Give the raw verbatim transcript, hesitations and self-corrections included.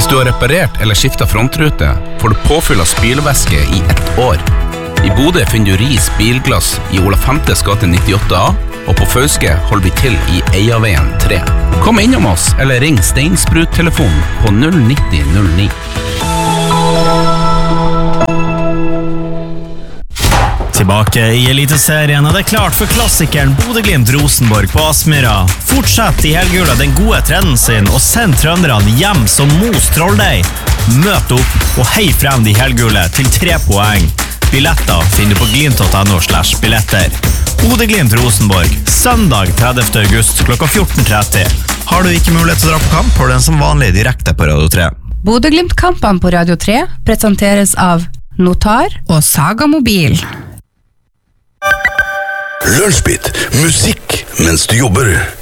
Hvis du har reparert eller skiftet frontrute, får du påfyll av spylevæske i ett år. I Bodø finner du Ris Bilglass i Ola Femtes gate nittiåtte A, og på Fauske holder vi til i Eiaveien tre. Kom innom oss, eller ring Steinsprut-telefonen på null nitti null ni. Tilbake i Eliteserien, og det er klart for klassikeren Bodø-Glimt-Rosenborg på Aspmyra. Fortsett i helgula den gode trenden sin, og send trønderne hjem som Mos Trolldeig. Møt opp og hei frem de helgule til tre poeng. Billetter finner du på glimt.no slash billetter. Bodø-Glimt-Rosenborg, søndag tredivte august klokka fjorten tretti. Har du ikke mulighet til å dra på kamp, har du den som vanlig direkte på Radio tre. Bodø-Glimt-kampene på Radio tre presenteres av Notar og Saga Mobil. Lunsjbit, musikk mens du jobber.